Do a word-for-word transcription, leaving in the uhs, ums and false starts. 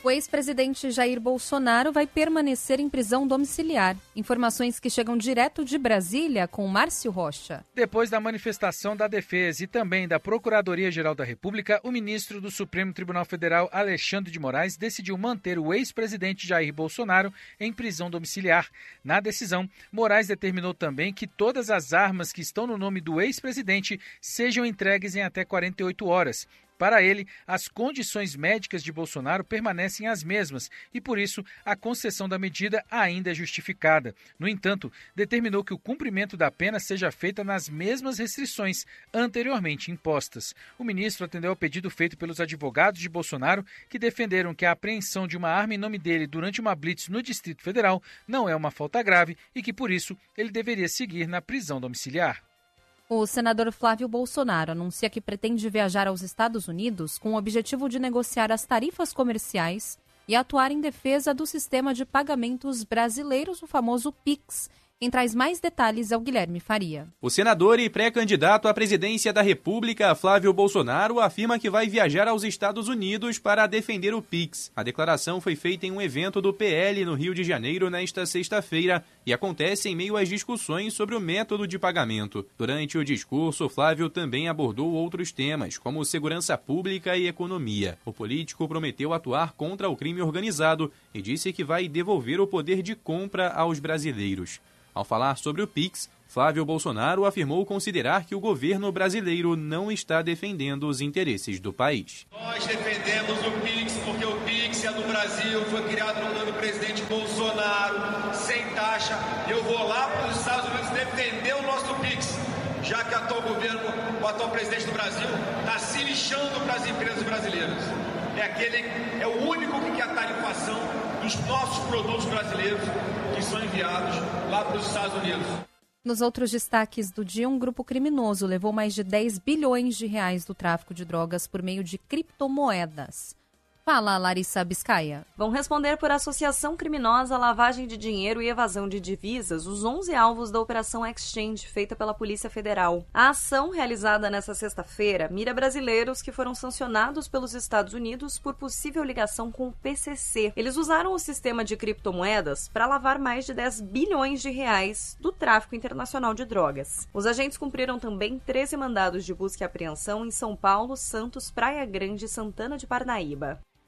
O ex-presidente Jair Bolsonaro vai permanecer em prisão domiciliar. Informações que chegam direto de Brasília com Márcio Rocha. Depois da manifestação da Defesa e também da Procuradoria-Geral da República, o ministro do Supremo Tribunal Federal, Alexandre de Moraes, decidiu manter o ex-presidente Jair Bolsonaro em prisão domiciliar. Na decisão, Moraes determinou também que todas as armas que estão no nome do ex-presidente sejam entregues em até quarenta e oito horas. Para ele, as condições médicas de Bolsonaro permanecem as mesmas e, por isso, a concessão da medida ainda é justificada. No entanto, determinou que o cumprimento da pena seja feita nas mesmas restrições anteriormente impostas. O ministro atendeu ao pedido feito pelos advogados de Bolsonaro, que defenderam que a apreensão de uma arma em nome dele durante uma blitz no Distrito Federal não é uma falta grave e que, por isso, ele deveria seguir na prisão domiciliar. O senador Flávio Bolsonaro anuncia que pretende viajar aos Estados Unidos com o objetivo de negociar as tarifas comerciais e atuar em defesa do sistema de pagamentos brasileiros, o famoso Pix. Quem traz mais detalhes é o Guilherme Faria. O senador e pré-candidato à presidência da República, Flávio Bolsonaro, afirma que vai viajar aos Estados Unidos para defender o Pix. A declaração foi feita em um evento do P L no Rio de Janeiro nesta sexta-feira e acontece em meio às discussões sobre o método de pagamento. Durante o discurso, Flávio também abordou outros temas, como segurança pública e economia. O político prometeu atuar contra o crime organizado e disse que vai devolver o poder de compra aos brasileiros. Ao falar sobre o Pix, Flávio Bolsonaro afirmou considerar que o governo brasileiro não está defendendo os interesses do país. Nós defendemos o Pix porque o Pix é do Brasil, foi criado no ano do presidente Bolsonaro, sem taxa. Eu vou lá para os Estados Unidos defender o nosso Pix, já que o atual governo, o atual presidente do Brasil, está se lixando para as empresas brasileiras. É aquele, é o único que quer a tarifação dos nossos produtos brasileiros que são enviados lá para os Estados Unidos. Nos outros destaques do dia, um grupo criminoso levou mais de dez bilhões de reais do tráfico de drogas por meio de criptomoedas. Fala, Larissa Biscaia. Vão responder por associação criminosa, lavagem de dinheiro e evasão de divisas os onze alvos da Operação Exchange, feita pela Polícia Federal. A ação, realizada nesta sexta-feira, mira brasileiros que foram sancionados pelos Estados Unidos por possível ligação com o P C C. Eles usaram o sistema de criptomoedas para lavar mais de dez bilhões de reais do tráfico internacional de drogas. Os agentes cumpriram também treze mandados de busca e apreensão em São Paulo, Santos, Praia Grande e Santana de Parnaíba.